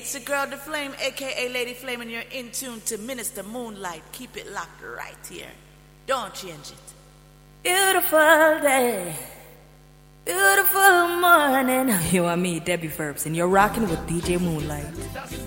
It's your girl, The Flame, a.k.a. Lady Flame, and you're in tune to Minister Moonlight. Keep it locked right here. Don't change it. Beautiful day, beautiful morning. You and me, Debbie Verbs, and you're rocking with DJ Moonlight.